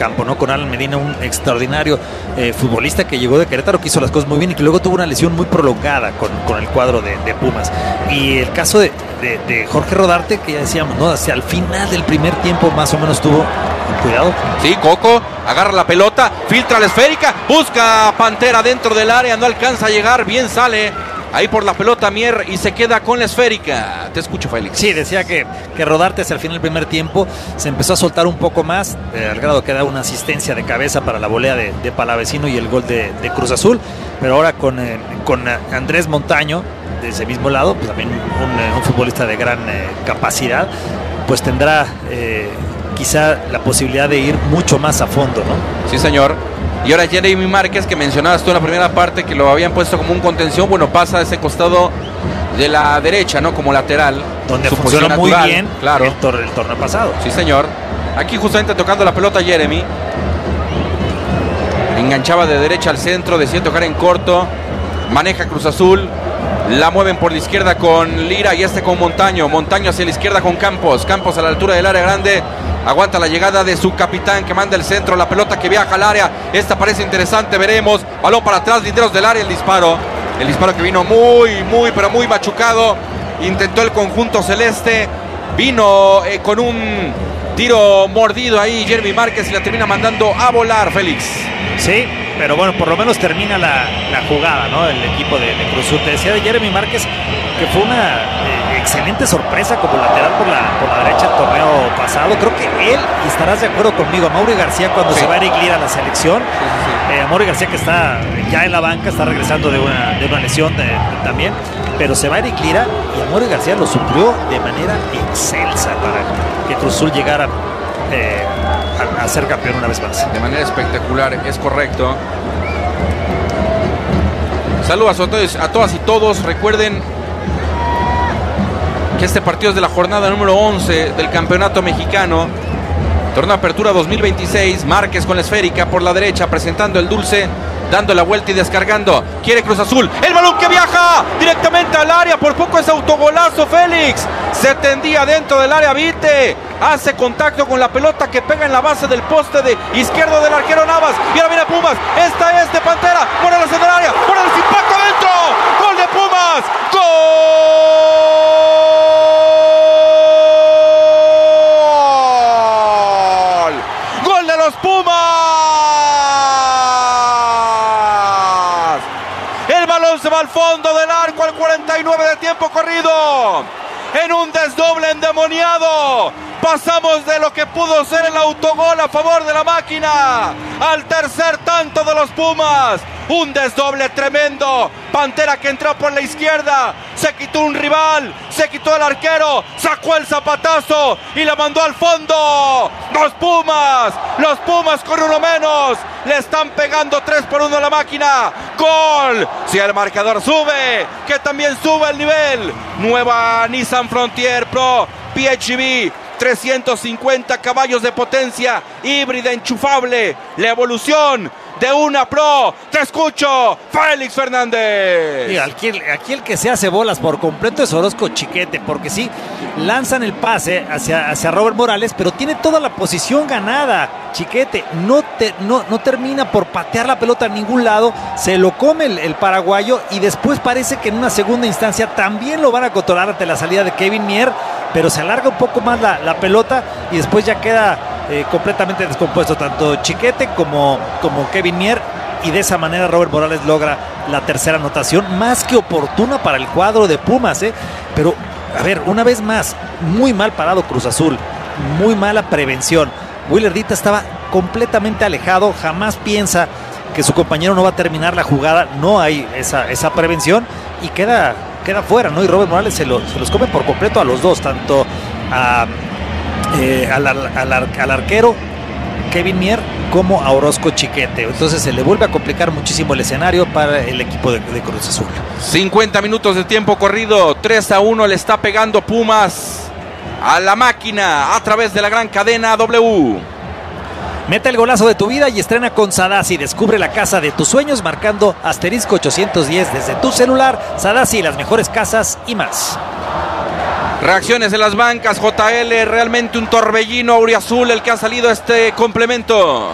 campo, ¿no? Con Alan Medina, un extraordinario futbolista que llegó de Querétaro, que hizo las cosas muy bien y que luego tuvo una lesión muy prolongada con el cuadro de Pumas. Y el caso de Jorge Rodarte, que ya decíamos, ¿no? Hacia el final del primer tiempo más o menos tuvo cuidado. Sí, Coco agarra la pelota, filtra la esférica, busca a Pantera dentro del área, no alcanza a llegar, bien sale ahí por la pelota Mier y se queda con la esférica. Te escucho, Félix. Sí, decía que Rodarte hacia el final del primer tiempo se empezó a soltar un poco más, al grado que da una asistencia de cabeza para la volea de Palavecino y el gol de Cruz Azul. Pero ahora con Andrés Montaño, de ese mismo lado, pues también un futbolista de gran capacidad, pues tendrá quizá la posibilidad de ir mucho más a fondo, ¿no? Sí, señor. Y ahora Jeremy Márquez, que mencionabas tú en la primera parte, que lo habían puesto como un contención, bueno, pasa a ese costado de la derecha, ¿no? Como lateral. Donde funcionó muy bien, claro, el torneo pasado. Sí, señor. Aquí justamente tocando la pelota Jeremy. Enganchaba de derecha al centro, decide tocar en corto. Maneja Cruz Azul. La mueven por la izquierda con Lira y con Montaño. Montaño hacia la izquierda con Campos. Campos a la altura del área grande. Aguanta la llegada de su capitán que manda el centro. La pelota que viaja al área. Esta parece interesante, veremos. Balón para atrás, linderos del área. El disparo que vino pero muy machucado. Intentó el conjunto celeste. Vino con un tiro mordido ahí Jeremy Márquez y la termina mandando a volar, Félix. Sí, pero bueno, por lo menos termina la jugada, ¿no? El equipo de Cruz Azul. Te decía de Jeremy Márquez que fue una excelente sorpresa como lateral por la derecha el torneo pasado. Creo que él, y estarás de acuerdo conmigo, Amaury García cuando se va a Eric Lira a la selección. Amaury García, que está ya en la banca, está regresando de una lesión también, pero se va a Eric Lira y Amaury García lo suplió de manera excelsa para que Cruz Azul llegara a ser campeón una vez más. De manera espectacular, es correcto. Saludos a todas y todos. Recuerden que este partido es de la jornada número 11 del Campeonato Mexicano. Torneo Apertura 2026. Márquez con la esférica por la derecha, presentando el dulce, dando la vuelta y descargando. Quiere Cruz Azul. El balón que viaja directamente al área. Por poco es autogolazo, Félix. Se tendía dentro del área Vite. Hace contacto con la pelota que pega en la base del poste de izquierdo del arquero Navas. Y ahora viene Pumas. Esta es de Pantera. Morales en el área. Morales, impacto adentro. Gol de Pumas. ¡Gol! ¡Gol de los Pumas! El balón se va al fondo del arco al 49 de tiempo corrido. En un desdoble endemoniado. Pasamos de lo que pudo ser el autogol a favor de la máquina al tercer tanto de los Pumas. Un desdoble tremendo. Pantera que entró por la izquierda. Se quitó un rival. Se quitó el arquero. Sacó el zapatazo y la mandó al fondo. Los Pumas con uno menos. Le están pegando 3-1 a la máquina. Gol. Si el marcador sube, que también sube el nivel. Nueva Nissan Frontier Pro PHEV. 350 caballos de potencia, híbrida enchufable, la evolución de una Pro. Te escucho, Félix Fernández. Sí, aquí el que se hace bolas por completo es Orozco Chiquete, porque sí, lanzan el pase hacia Robert Morales, pero tiene toda la posición ganada. Chiquete no termina por patear la pelota a ningún lado, se lo come el paraguayo y después parece que en una segunda instancia también lo van a controlar ante la salida de Kevin Mier, pero se alarga un poco más la pelota y después ya queda completamente descompuesto tanto Chiquete como Kevin Mier, y de esa manera Robert Morales logra la tercera anotación, más que oportuna para el cuadro de Pumas, pero a ver, una vez más, muy mal parado Cruz Azul, muy mala prevención. Willer Dita estaba completamente alejado, jamás piensa que su compañero no va a terminar la jugada, no hay esa prevención y queda fuera, ¿no? Y Robert Morales se los come por completo a los dos, tanto al arquero Kevin Mier como a Orozco Chiquete. Entonces se le vuelve a complicar muchísimo el escenario para el equipo de Cruz Azul. 50 minutos de tiempo corrido, 3-1 le está pegando Pumas a la máquina a través de la gran cadena W. Mete el golazo de tu vida y estrena con Sadasi. Descubre la casa de tus sueños marcando asterisco 810 desde tu celular. Sadasi, las mejores casas y más. Reacciones en las bancas, JL, realmente un torbellino auriazul el que ha salido este complemento.